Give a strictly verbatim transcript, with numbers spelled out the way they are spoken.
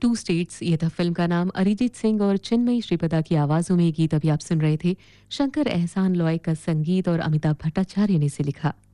To states, ये था film का नाम। अरिजीत सिंह और चिन्मयी श्रीपदा की आवाज़ों में ये गीत अभी आप सुन रहे थे। शंकर एहसान लॉय का संगीत और अमिताभ भट्टाचार्य ने इसे लिखा।